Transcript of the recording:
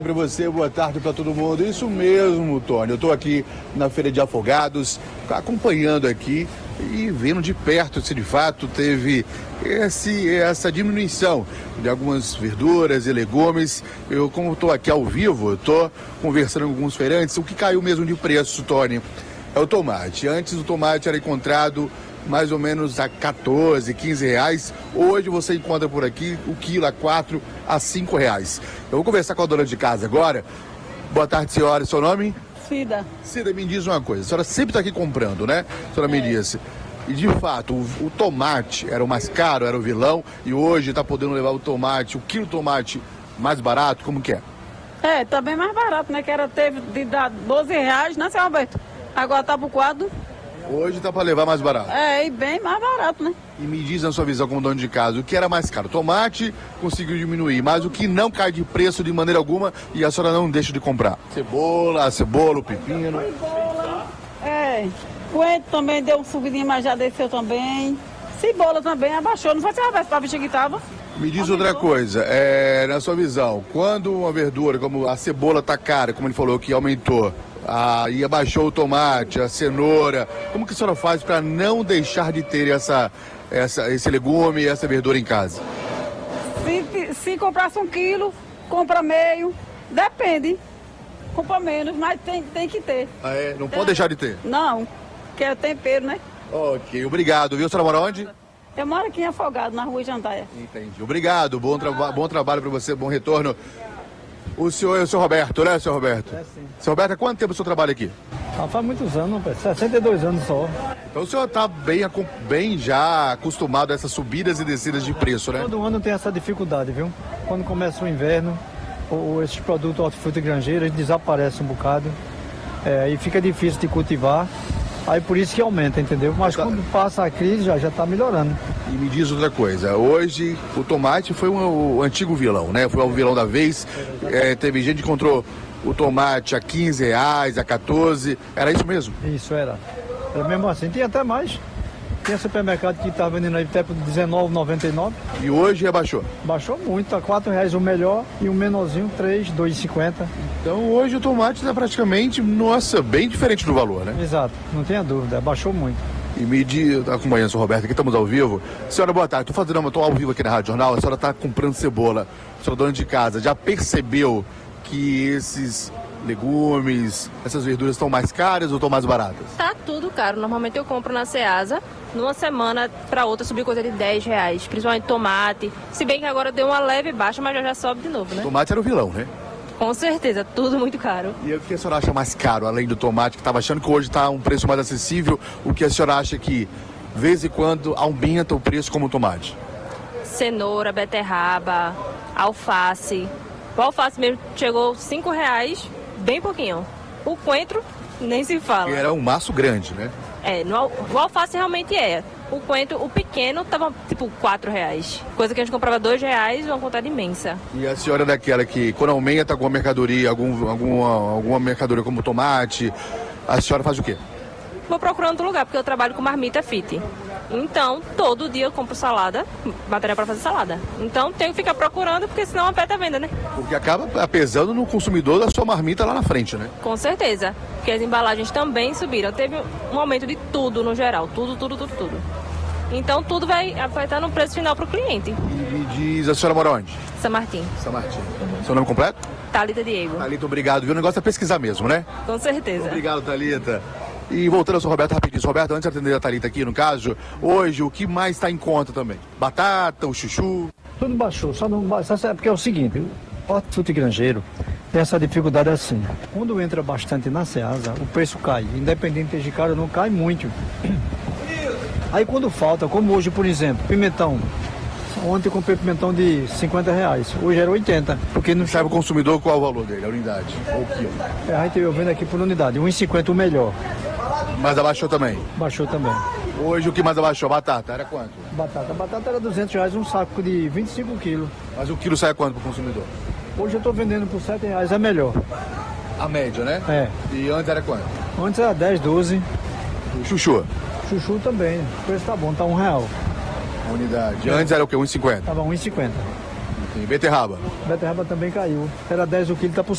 Para você, boa tarde para todo mundo. Isso mesmo, Tony. Eu estou aqui na Feira de Afogados, acompanhando aqui e vendo de perto se de fato teve essa diminuição de algumas verduras e legumes. Eu, como estou aqui ao vivo, estou conversando com alguns feirantes. O que caiu mesmo de preço, Tony, é o tomate. Antes o tomate era encontrado mais ou menos a 14, 15 reais. Hoje você encontra por aqui o quilo a 4 a 5 reais. Eu vou conversar com a dona de casa agora. Boa tarde, senhora. Seu nome? Cida. Cida, me diz uma coisa. A senhora sempre está aqui comprando, né? A senhora me disse. E de fato, o tomate era o mais caro, era o vilão, e hoje está podendo levar o tomate, o quilo de tomate mais barato, como que é? Tá bem mais barato, né? Que teve de dar 12 reais, né, seu Alberto? Agora tá pro quadro. Hoje tá para levar mais barato. E bem mais barato, né? E me diz na sua visão como dono de casa, o que era mais caro? Tomate conseguiu diminuir, mas o que não cai de preço de maneira alguma e a senhora não deixa de comprar? Cebola, o pepino. Cebola. Coentro também deu uma subidinha, mas já desceu também. Cebola também abaixou. Não foi se a bicha que tava? Me diz outra coisa, na sua visão, quando uma verdura, como a cebola tá cara, como ele falou que aumentou, e abaixou o tomate, a cenoura, como que a senhora faz para não deixar de ter esse legume e essa verdura em casa? Se comprasse 1 quilo, compra meio, depende. Compra menos, mas tem que ter. Não pode deixar de ter? Não, que é o tempero, né? Ok, obrigado. Viu? A senhora mora onde? Eu moro aqui em Afogado, na rua Jandaia. Entendi. Obrigado, bom trabalho para você, bom retorno. O senhor é o senhor Roberto, né, senhor Roberto? Sim. Senhor Roberto, há quanto tempo o senhor trabalha aqui? Faz muitos anos, 62 anos só. Então o senhor está bem já acostumado a essas subidas e descidas de preço, né? Todo ano tem essa dificuldade, viu? Quando começa o inverno, esses produtos hortifruti e granjeiros desaparecem um bocado. E fica difícil de cultivar. Aí por isso que aumenta, entendeu? Mas quando passa a crise já está melhorando. E me diz outra coisa, hoje o tomate foi o antigo vilão, né? Foi o vilão da vez. Teve gente que encontrou o tomate a 15 reais, a 14. Era isso mesmo? Isso era. Mesmo assim, tinha até mais. Tem supermercado que está vendendo aí até por R$19,99. E hoje abaixou? Baixou muito, tá R$4 o melhor e o menorzinho R$3,50. Então hoje o tomate está praticamente, bem diferente do valor, né? Exato, não tenha dúvida, baixou muito. E me diz, acompanhando o senhor Roberto, aqui estamos ao vivo. Senhora, boa tarde, estou ao vivo aqui na Rádio Jornal, a senhora está comprando cebola. A senhora dona de casa, já percebeu que esses legumes, essas verduras estão mais caras ou estão mais baratas? Tá tudo caro. Normalmente eu compro na Ceasa. Numa semana para outra subiu coisa de R$10, principalmente tomate. Se bem que agora deu uma leve baixa, mas já sobe de novo, né? Tomate era o vilão, né? Com certeza, tudo muito caro. E o que a senhora acha mais caro, além do tomate, que estava achando que hoje está um preço mais acessível, o que a senhora acha que, de vez em quando, aumenta o preço como o tomate? Cenoura, beterraba, alface. O alface mesmo chegou R$5, bem pouquinho. O coentro, nem se fala. Que era um maço grande, né? O alface realmente é. O coentro, o pequeno, tava tipo R$4. Coisa que a gente comprava R$2, uma quantidade imensa. E a senhora é daquela que, quando aumenta alguma mercadoria, alguma mercadoria como tomate, a senhora faz o quê? Vou procurando outro lugar, porque eu trabalho com marmita fit. Então, todo dia eu compro salada, material para fazer salada. Então, tenho que ficar procurando, porque senão afeta a venda, né? Porque acaba pesando no consumidor da sua marmita lá na frente, né? Com certeza, porque as embalagens também subiram. Teve um aumento de tudo no geral, tudo. Então, tudo vai afetar no preço final para o cliente. E me diz, a senhora mora onde? São Martim. São Martim. Seu nome completo? Thalita Diego. Thalita, obrigado. Viu? O negócio é pesquisar mesmo, né? Com certeza. Obrigado, Thalita. E voltando ao seu Roberto rapidinho. Roberto, antes de atender a Thalita aqui, no caso, hoje, o que mais está em conta também? Batata, o chuchu? Tudo baixou, só não baixou, porque é o seguinte, o hortifruti granjeiro tem essa dificuldade assim. Quando entra bastante na Ceasa, o preço cai. Independente de caro, não cai muito. Aí quando falta, como hoje, por exemplo, pimentão. Ontem eu comprei pimentão de R$50, hoje era 80, porque não sabe o consumidor qual é o valor dele, a unidade, ou o quilo? A gente eu vendo aqui por unidade, R$1,50 o melhor. Mas abaixou também? Baixou também. Hoje o que mais abaixou? Batata, era quanto? Batata era R$200, um saco de 25 quilos. Mas o quilo sai quanto para o consumidor? Hoje eu estou vendendo por R$7, é melhor. A média, né? E antes era quanto? Antes era 10, 12. O chuchu? Chuchu também, o preço tá bom, tá R$1. Unidade. Antes era o quê? 1,50? Tava 1,50. E beterraba? Beterraba também caiu. Era 10 o quilo, tá por